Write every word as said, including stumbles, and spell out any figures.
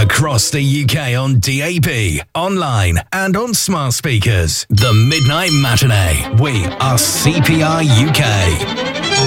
across the U K on D A B, online and on smart speakers. The Midnight Matinee. We are C P R U K.